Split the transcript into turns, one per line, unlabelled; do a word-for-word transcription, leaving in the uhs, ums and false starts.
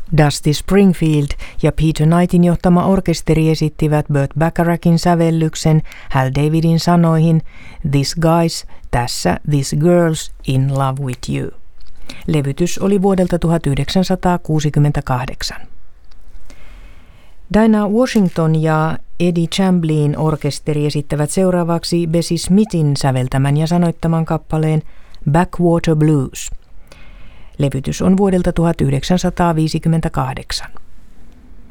Dusty Springfield ja Peter Knightin johtama orkesteri esittivät Burt Bacharachin sävellyksen Hal Davidin sanoihin This Guy's, tässä This Girl's in Love with You. Levytys oli vuodelta tuhatyhdeksänsataakuusikymmentäkahdeksan. Dinah Washington ja Eddie Chamblin orkesteri esittävät seuraavaksi Bessie Smithin säveltämän ja sanoittaman kappaleen Backwater Blues. Levytys on vuodelta tuhatyhdeksänsataaviisikymmentäkahdeksan.